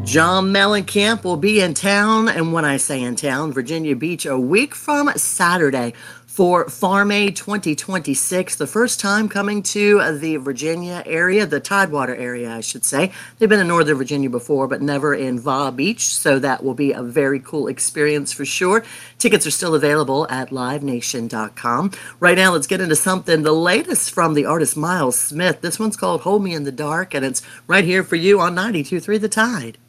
John Mellencamp will be in town, and when I say in town, Virginia Beach, a week from Saturday for Farm Aid 2026. The first time coming to the Virginia area, the Tidewater area, I should say. They've been in Northern Virginia before, but never in Va Beach, so that will be a very cool experience for sure. Tickets are still available at livenation.com. Right now, let's get into something, the latest from the artist Miles Smith. This one's called Hold Me in the Dark, and it's right here for you on 92.3 The Tide.